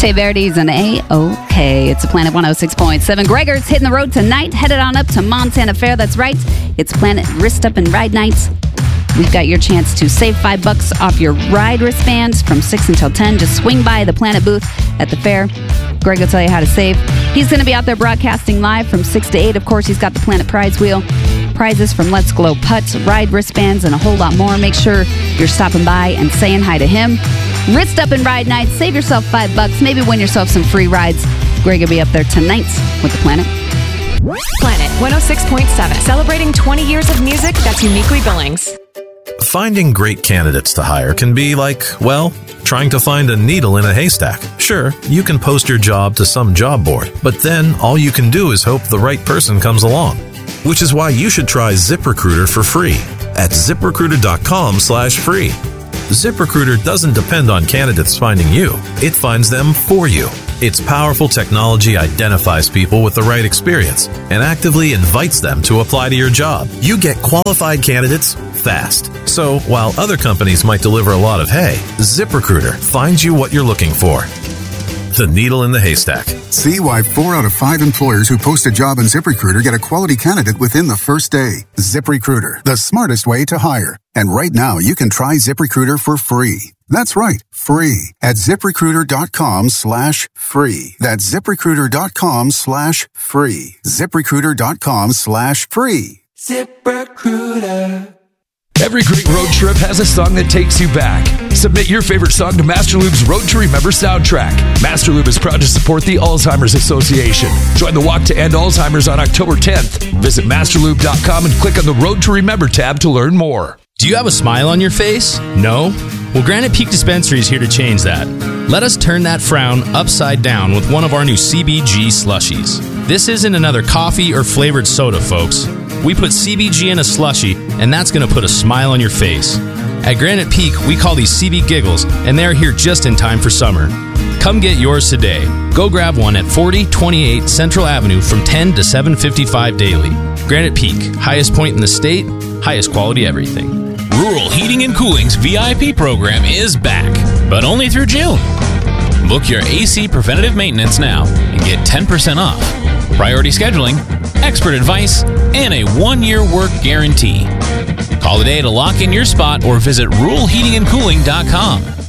Che Verde's an A-OK. It's a Planet 106.7. Gregor's hitting the road tonight, headed on up to Montana Fair. That's right. It's Planet Wrist Up and Ride Nights. We've got your chance to save $5 off your ride wristbands from 6 until 10. Just swing by the Planet booth at the fair. Greg will tell you how to save. He's going to be out there broadcasting live from 6 to 8. Of course, he's got the Planet Prize Wheel, prizes from Let's Glow Putts, ride wristbands, and a whole lot more. Make sure you're stopping by and saying hi to him. Wrist Up and Ride Night. Save yourself $5. Maybe win yourself some free rides. Greg will be up there tonight with the Planet. Planet 106.7. Celebrating 20 years of music that's uniquely Billings. Finding great candidates to hire can be like, well, trying to find a needle in a haystack. Sure, you can post your job to some job board, but then all you can do is hope the right person comes along. Which is why you should try ZipRecruiter for free at ZipRecruiter.com/free. ZipRecruiter doesn't depend on candidates finding you. It finds them for you. Its powerful technology identifies people with the right experience and actively invites them to apply to your job. You get qualified candidates fast. So while other companies might deliver a lot of hay, ZipRecruiter finds you what you're looking for. The needle in the haystack. See why 4 out of 5 employers who post a job on ZipRecruiter get a quality candidate within the first day. ZipRecruiter, the smartest way to hire. And right now, you can try ZipRecruiter for free. That's right, free at ZipRecruiter.com/free. That's ZipRecruiter.com/free. ZipRecruiter.com/free. ZipRecruiter. Every great road trip has a song that takes you back. Submit your favorite song to Master Lube's Road to Remember soundtrack. Master Lube is proud to support the Alzheimer's Association. Join the Walk to End Alzheimer's on October 10th. Visit masterlube.com and click on the Road to Remember tab to learn more. Do you have a smile on your face? No? Well, Granite Peak Dispensary is here to change that. Let us turn that frown upside down with one of our new CBG slushies. This isn't another coffee or flavored soda, folks. We put CBG in a slushie, and that's going to put a smile on your face. At Granite Peak, we call these CB Giggles, and they're here just in time for summer. Come get yours today. Go grab one at 4028 Central Avenue from 10 to 7:55 daily. Granite Peak, highest point in the state, highest quality everything. Rural Heating and Cooling's VIP program is back, but only through June. Book your AC preventative maintenance now and get 10% off. Priority scheduling, expert advice, and a 1-year work guarantee. Call today to lock in your spot or visit ruralheatingandcooling.com.